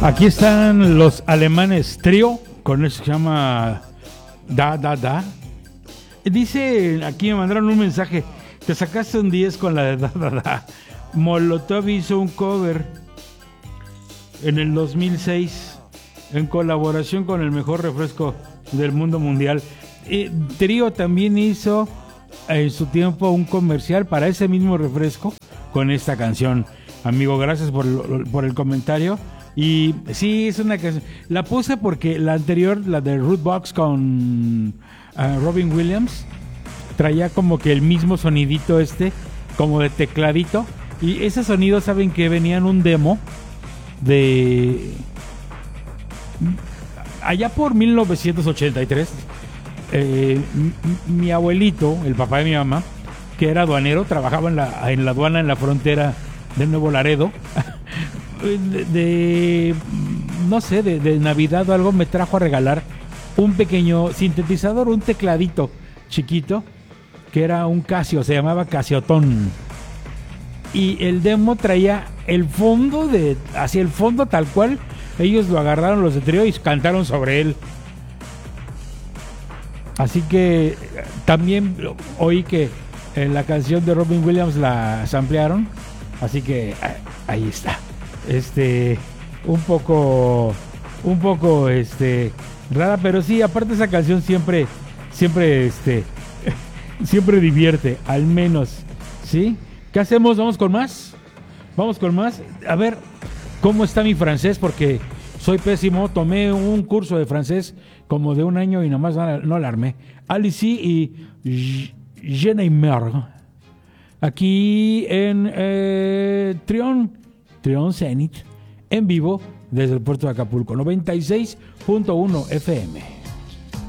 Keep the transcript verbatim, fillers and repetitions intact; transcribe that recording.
Aquí están los alemanes Trío, con eso que se llama Da Da Da. Dice, aquí me mandaron un mensaje, te sacaste un diez con la de Da Da Da. Molotov hizo un cover en el dos mil seis en colaboración con el mejor refresco del mundo mundial. Y Trío también hizo en su tiempo un comercial para ese mismo refresco con esta canción. Amigo, gracias por, por el comentario. Y sí, es una canción. La puse porque la anterior, la de Rudebox con uh, Robin Williams, traía como que el mismo sonidito este, como de tecladito. Y ese sonido, saben que venía en un demo de allá por mil novecientos ochenta y tres. Eh, mi, mi abuelito, el papá de mi mamá, que era aduanero, trabajaba en la, en la aduana en la frontera de Nuevo Laredo. De, de no sé, de, de Navidad o algo, me trajo a regalar un pequeño sintetizador, un tecladito chiquito, que era un Casio, se llamaba Casiotón. Y el demo traía el fondo, de hacia el fondo tal cual. Ellos lo agarraron, los de Trío, y cantaron sobre él. Así que también oí que en la canción de Robin Williams la samplearon. Así que ahí está. Este, un poco, un poco, este, rara, pero sí, aparte esa canción siempre, siempre, este, siempre divierte, al menos, ¿sí? ¿Qué hacemos? ¿Vamos con más? ¿Vamos con más? A ver, ¿cómo está mi francés? Porque soy pésimo, tomé un curso de francés como de un año y nomás no la armé. Alice y Je ne meurs. Aquí en eh, Trión. Trión Zenit, en vivo desde el puerto de Acapulco, noventa y seis punto uno F M.